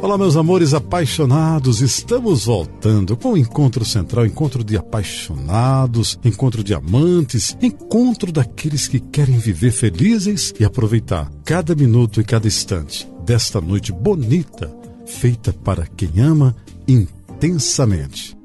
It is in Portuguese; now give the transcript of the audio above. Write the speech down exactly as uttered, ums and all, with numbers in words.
Olá, meus amores apaixonados, estamos voltando com o Encontro Central, encontro de apaixonados, encontro de amantes, encontro daqueles que querem viver felizes e aproveitar cada minuto e cada instante desta noite bonita, feita para quem ama intensamente.